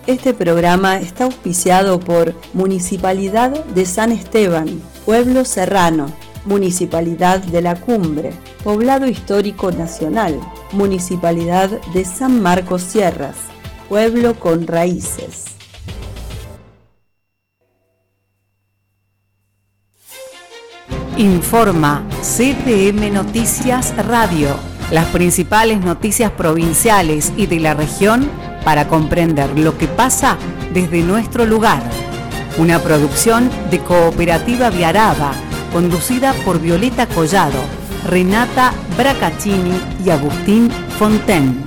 Este programa está auspiciado por Municipalidad de San Esteban, Pueblo Serrano, Municipalidad de la Cumbre, Poblado Histórico Nacional, Municipalidad de San Marcos Sierras, Pueblo con Raíces. Informa CTM Noticias Radio, las principales noticias provinciales y de la región para comprender lo que pasa desde nuestro lugar. Una producción de Cooperativa Viaraba, conducida por Violeta Collado, Renata Bracaccini y Agustín Fonten.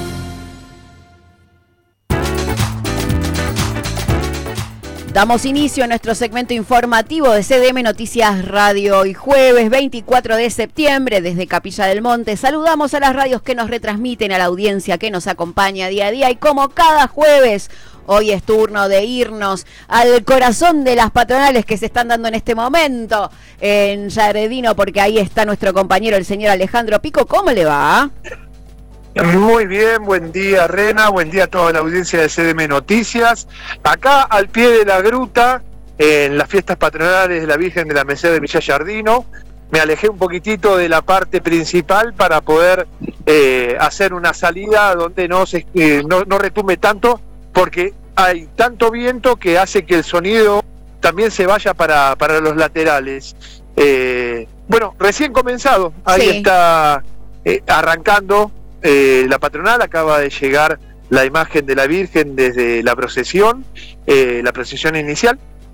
Damos inicio a nuestro segmento informativo de CDM Noticias Radio. Hoy jueves 24 de septiembre desde Capilla del Monte saludamos a las radios que nos retransmiten, a la audiencia que nos acompaña día a día, y como cada jueves hoy es turno de irnos al corazón de las patronales que se están dando en este momento en Yaredino, porque ahí está nuestro compañero el señor Alejandro Pico. ¿Cómo le va? Muy bien, buen día Rena, buen día a toda la audiencia de CDM Noticias. Acá al pie de la gruta, en las fiestas patronales de la Virgen de la Merced de Villa Yardino, me alejé un poquitito de la parte principal para poder hacer una salida donde no retumbe tanto, porque hay tanto viento que hace que el sonido también se vaya para los laterales. Bueno, recién comenzado, ahí sí. Está arrancando la patronal. Acaba de llegar la imagen de la Virgen desde la procesión inicial.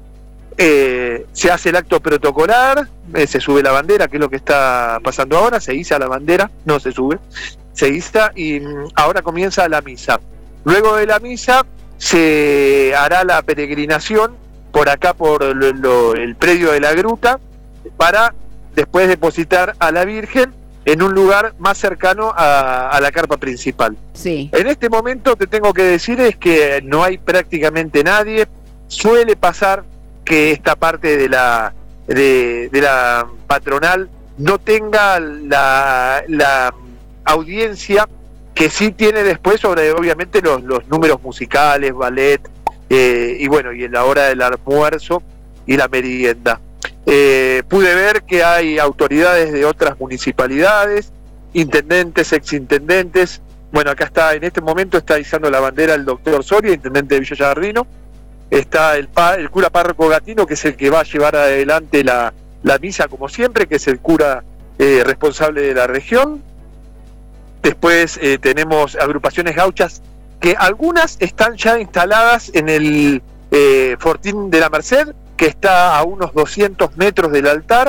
Se hace el acto protocolar, se sube la bandera, que es lo que está pasando ahora. Se iza la bandera, no se sube, se iza, y ahora comienza la misa. Luego de la misa se hará la peregrinación por acá, por el predio de la gruta, para después depositar a la Virgen en un lugar más cercano a la carpa principal. Sí. En este momento te tengo que decir es que no hay prácticamente nadie. Suele pasar que esta parte de la patronal no tenga la audiencia que sí tiene después sobre, obviamente, los números musicales, ballet, y bueno, y en la hora del almuerzo y la merienda. Pude ver que hay autoridades de otras municipalidades, intendentes, exintendentes. Bueno, acá está, en este momento está izando la bandera el doctor Soria, intendente de Villa Yardino. Está el cura párroco Gatino, que es el que va a llevar adelante la misa, como siempre, que es el cura responsable de la región. Después tenemos agrupaciones gauchas, que algunas están ya instaladas en el Fortín de la Merced, que está a unos 200 metros del altar,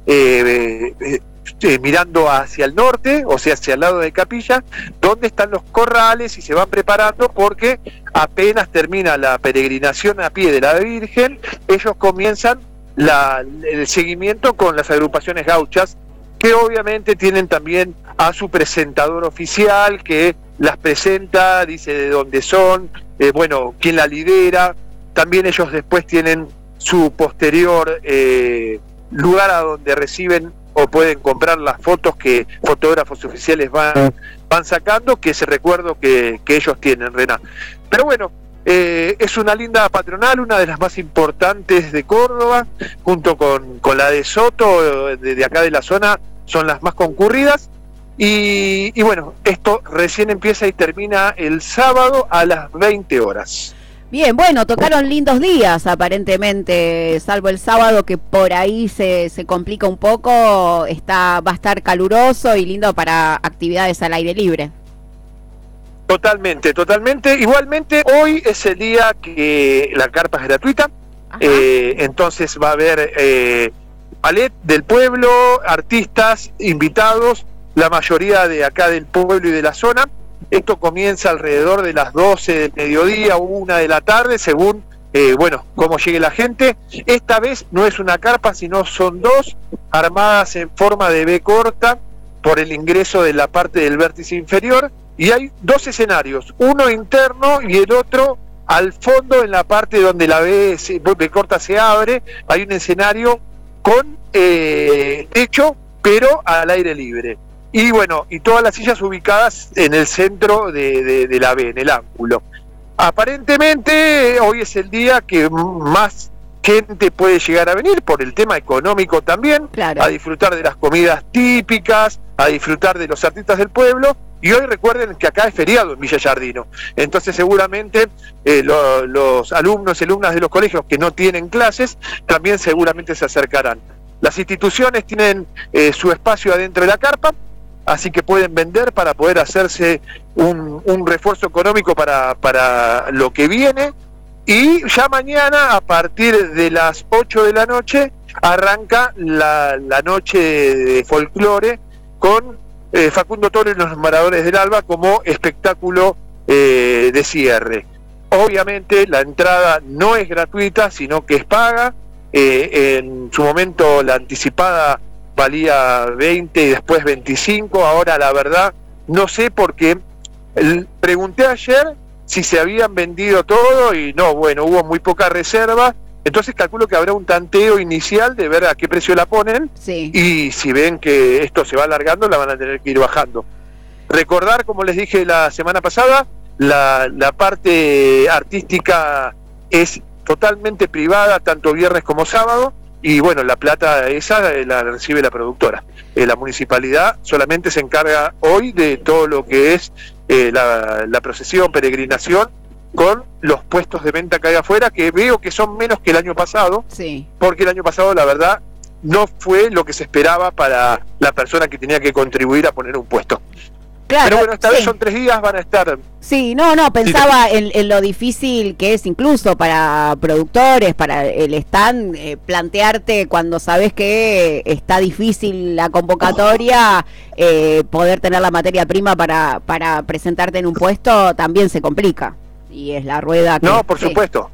mirando hacia el norte, o sea, hacia el lado de Capilla, donde están los corrales, y se van preparando porque apenas termina la peregrinación a pie de la Virgen, ellos comienzan el seguimiento con las agrupaciones gauchas, que obviamente tienen también a su presentador oficial, que las presenta, dice de dónde son, bueno, quién la lidera. También ellos después tienen su posterior lugar a donde reciben o pueden comprar las fotos que fotógrafos oficiales van sacando, que ese recuerdo que ellos tienen, Rená. Pero bueno, es una linda patronal, una de las más importantes de Córdoba, junto con la de Soto, de acá de la zona, son las más concurridas. Y bueno, esto recién empieza y termina el sábado a las 20 horas. Bien, bueno, tocaron lindos días aparentemente, salvo el sábado, que por ahí se complica un poco. Va a estar caluroso y lindo para actividades al aire libre. Totalmente. Igualmente, hoy es el día que la carpa es gratuita. Entonces va a haber ballet del pueblo, artistas invitados, la mayoría de acá del pueblo y de la zona. Esto comienza alrededor de las 12 del mediodía o 1 de la tarde, según cómo llegue la gente. Esta vez no es una carpa, sino son dos, armadas en forma de B corta por el ingreso de la parte del vértice inferior, y hay dos escenarios, uno interno y el otro al fondo, en la parte donde la B corta se abre. Hay un escenario con techo, pero al aire libre. Y bueno, y todas las sillas ubicadas en el centro de la B, en el ángulo. Aparentemente hoy es el día que más gente puede llegar a venir por el tema económico también, claro, a disfrutar de las comidas típicas, a disfrutar de los artistas del pueblo. Y hoy recuerden que acá es feriado en Villa Giardino, entonces seguramente los alumnos y alumnas de los colegios que no tienen clases también seguramente se acercarán. Las instituciones tienen su espacio adentro de la carpa, así que pueden vender para poder hacerse un refuerzo económico para lo que viene. Y ya mañana, a partir de las 8 de la noche, arranca la noche de folclore con Facundo Toro y los Maradores del Alba como espectáculo de cierre. Obviamente la entrada no es gratuita, sino que es paga. En su momento la anticipada valía 20 y después 25, ahora la verdad no sé, porque pregunté ayer si se habían vendido todo y no, bueno, hubo muy poca reserva, entonces calculo que habrá un tanteo inicial de ver a qué precio la ponen, sí, y si ven que esto se va alargando la van a tener que ir bajando. Recordar, como les dije la semana pasada, la parte artística es totalmente privada, tanto viernes como sábado, y bueno, la plata esa la recibe la productora. La municipalidad solamente se encarga hoy de todo lo que es la procesión, peregrinación, con los puestos de venta que hay afuera, que veo que son menos que el año pasado, sí, porque el año pasado la verdad no fue lo que se esperaba para la persona que tenía que contribuir a poner un puesto. claro. Pero bueno, esta sí, vez son 3 días, van a estar... Sí, no, pensaba en lo difícil que es incluso para productores, para el stand, plantearte cuando sabes que está difícil la convocatoria, poder tener la materia prima para presentarte en un puesto también se complica. Y es la rueda que... No, por supuesto.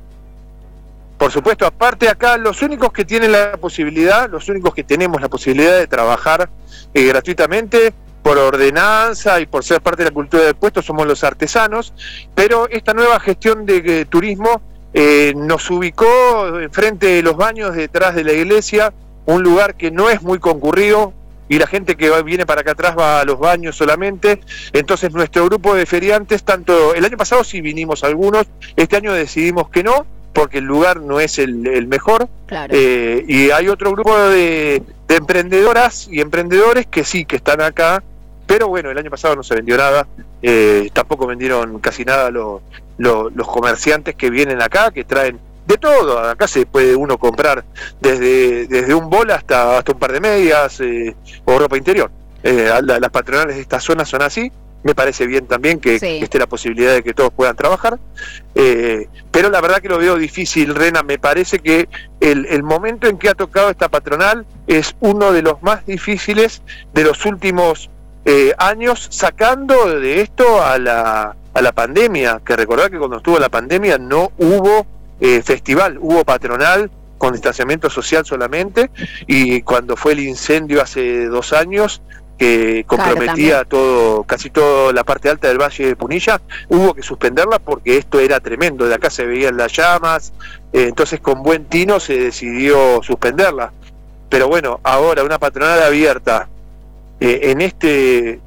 Por supuesto, aparte acá los únicos que tienen la posibilidad, los únicos que tenemos la posibilidad de trabajar gratuitamente, por ordenanza y por ser parte de la cultura del puesto, somos los artesanos, pero esta nueva gestión de turismo nos ubicó enfrente de los baños, detrás de la iglesia, un lugar que no es muy concurrido, y la gente que viene para acá atrás va a los baños solamente. Entonces nuestro grupo de feriantes, tanto el año pasado sí vinimos algunos, este año decidimos que no, porque el lugar no es el mejor, claro. Y hay otro grupo de emprendedoras y emprendedores que sí, que están acá, pero bueno, el año pasado no se vendió nada, tampoco vendieron casi nada los comerciantes que vienen acá, que traen de todo. Acá se puede uno comprar desde un bol hasta un par de medias o ropa interior. Las patronales de esta zona son así. Me parece bien también que esté la posibilidad de que todos puedan trabajar, pero la verdad que lo veo difícil, Rena. Me parece que el momento en que ha tocado esta patronal es uno de los más difíciles de los últimos años, sacando de esto a la pandemia, que recordad que cuando estuvo la pandemia no hubo festival, hubo patronal con distanciamiento social solamente, y cuando fue el incendio hace 2 años, que comprometía casi toda la parte alta del Valle de Punilla, hubo que suspenderla porque esto era tremendo, de acá se veían las llamas, entonces con buen tino se decidió suspenderla. Pero bueno, ahora una patronal abierta en este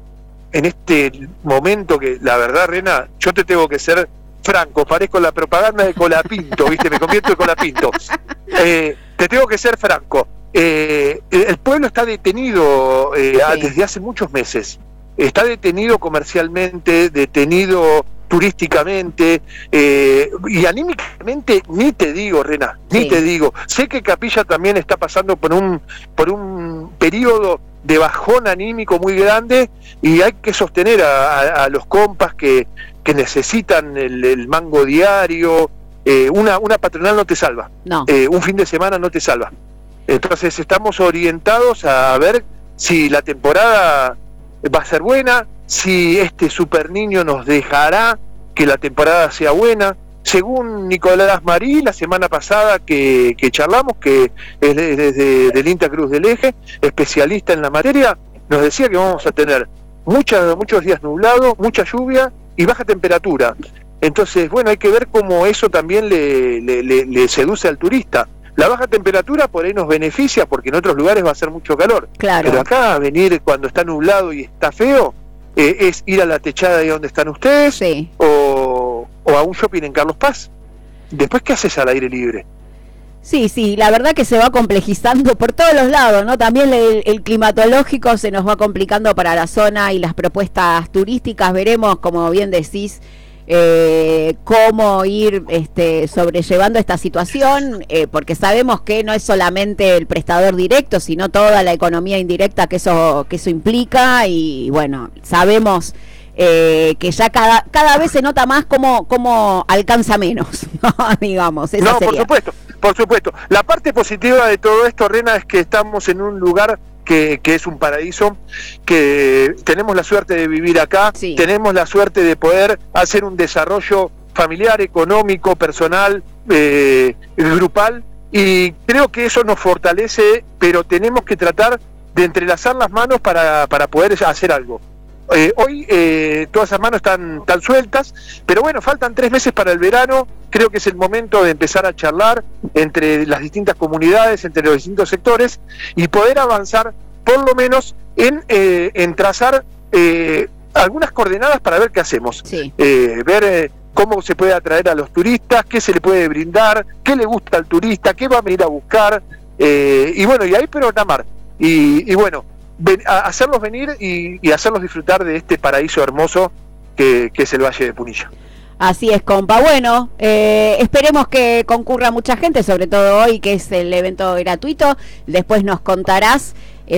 momento, que la verdad, Rena, yo te tengo que ser franco, parezco la propaganda de Colapinto, ¿viste? Me convierto en Colapinto. Te tengo que ser franco. El pueblo está detenido desde hace muchos meses. Está detenido comercialmente, detenido turísticamente, y anímicamente ni te digo, Rena, ni te digo. Sé que Capilla también está pasando por un periodo de bajón anímico muy grande, y hay que sostener a los compas que necesitan el mango diario. Una patronal no te salva, no. Un fin de semana no te salva. Entonces estamos orientados a ver si la temporada va a ser buena, si este super niño nos dejará que la temporada sea buena. Según Nicolás Marí, la semana pasada que charlamos, que es del INTA Cruz del Eje, especialista en la materia, nos decía que vamos a tener muchos días nublados, mucha lluvia y baja temperatura. Entonces, bueno, hay que ver cómo eso también le seduce al turista. La baja temperatura por ahí nos beneficia, porque en otros lugares va a ser mucho calor. Claro. Pero acá venir cuando está nublado y está feo, es ir a la techada de donde están ustedes, o a un shopping en Carlos Paz. Después, ¿qué haces al aire libre? Sí, la verdad que se va complejizando por todos los lados, ¿no? También el climatológico se nos va complicando para la zona y las propuestas turísticas. Veremos, como bien decís, cómo ir sobrellevando esta situación, porque sabemos que no es solamente el prestador directo, sino toda la economía indirecta que eso implica, y bueno, sabemos que ya cada vez se nota más cómo alcanza menos, ¿no? Digamos, esa sería. Por supuesto. La parte positiva de todo esto, Rena, es que estamos en un lugar que es un paraíso, que tenemos la suerte de vivir acá, sí. Tenemos la suerte de poder hacer un desarrollo familiar, económico, personal, grupal, y creo que eso nos fortalece, pero tenemos que tratar de entrelazar las manos para poder hacer algo. Hoy todas esas manos están sueltas, pero bueno, faltan 3 meses para el verano. Creo que es el momento de empezar a charlar entre las distintas comunidades, entre los distintos sectores, y poder avanzar por lo menos en trazar algunas coordenadas para ver qué hacemos. Sí. Ver cómo se puede atraer a los turistas, qué se le puede brindar, qué le gusta al turista, qué va a venir a buscar, y bueno, y ahí programar. Y bueno, hacerlos venir y hacerlos disfrutar de este paraíso hermoso que es el Valle de Punilla. Así es, compa. Bueno, esperemos que concurra mucha gente, sobre todo hoy, que es el evento gratuito. Después nos contarás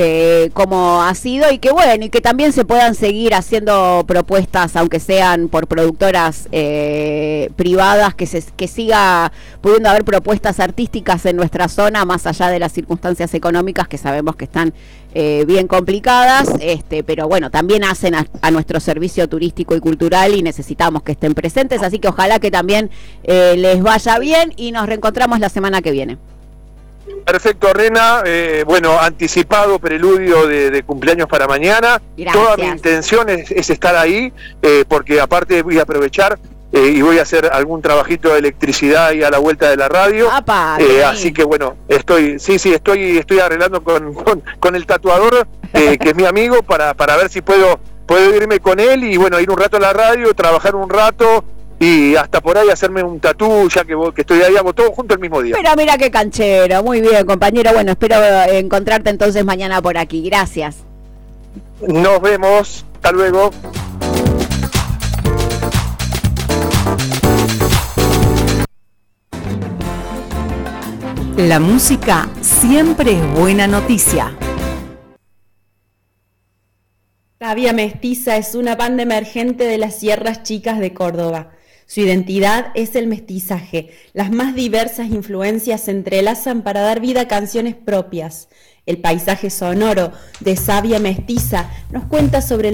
cómo ha sido, y que bueno, y que también se puedan seguir haciendo propuestas, aunque sean por productoras privadas, que siga pudiendo haber propuestas artísticas en nuestra zona, más allá de las circunstancias económicas que sabemos que están bien complicadas, pero bueno, también hacen a nuestro servicio turístico y cultural, y necesitamos que estén presentes, así que ojalá que también les vaya bien, y nos reencontramos la semana que viene. Perfecto, Rena. Bueno, anticipado preludio de cumpleaños para mañana. Gracias. Toda mi intención es estar ahí, porque aparte voy a aprovechar y voy a hacer algún trabajito de electricidad ahí a la vuelta de la radio. Así que bueno, estoy arreglando con el tatuador, que es mi amigo, para ver si puedo irme con él y bueno, ir un rato a la radio, trabajar un rato, y hasta por ahí hacerme un tatú, ya que estoy ahí, hago todo junto el mismo día. Pero mira qué canchero. Muy bien, compañero. Bueno, espero encontrarte entonces mañana por aquí. Gracias. Nos vemos. Hasta luego. La música siempre es buena noticia. Savia Mestiza es una banda emergente de las Sierras Chicas de Córdoba. Su identidad es el mestizaje. Las más diversas influencias se entrelazan para dar vida a canciones propias. El paisaje sonoro de Savia Mestiza nos cuenta sobre el